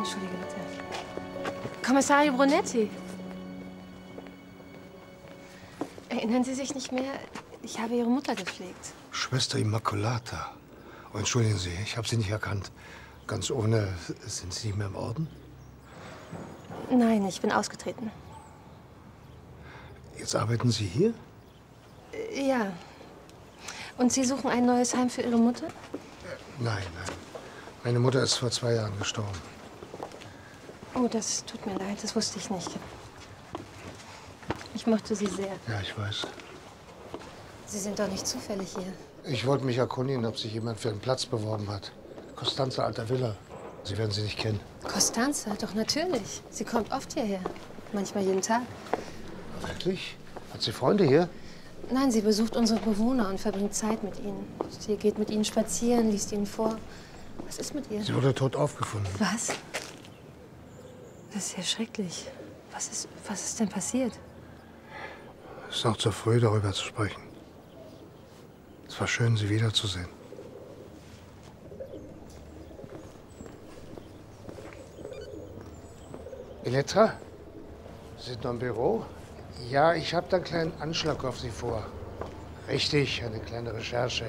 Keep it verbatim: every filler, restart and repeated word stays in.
Entschuldige bitte. Kommissario Brunetti. Erinnern Sie sich nicht mehr? Ich habe Ihre Mutter gepflegt. Schwester Immaculata. Oh, entschuldigen Sie, ich habe Sie nicht erkannt. Ganz ohne, sind Sie nicht mehr im Orden? Nein, ich bin ausgetreten. Jetzt arbeiten Sie hier? Äh, Ja. Und Sie suchen ein neues Heim für Ihre Mutter? Nein, nein. Meine Mutter ist vor zwei Jahren gestorben. Oh, das tut mir leid, das wusste ich nicht. Ich mochte Sie sehr. Ja, ich weiß. Sie sind doch nicht zufällig hier. Ich wollte mich erkundigen, ob sich jemand für einen Platz beworben hat. Costanza Alta Villa. Sie werden sie nicht kennen. Costanza, doch natürlich. Sie kommt oft hierher. Manchmal jeden Tag. Wirklich? Hat sie Freunde hier? Nein, sie besucht unsere Bewohner und verbringt Zeit mit ihnen. Sie geht mit ihnen spazieren, liest ihnen vor. Was ist mit ihr? Sie wurde tot aufgefunden. Was? Das ist ja schrecklich. Was ist, was ist denn passiert? Es ist noch zu früh, darüber zu sprechen. Es war schön, Sie wiederzusehen. Elektra? Sie sind noch im Büro? Ja, ich habe da einen kleinen Anschlag auf Sie vor. Richtig, eine kleine Recherche.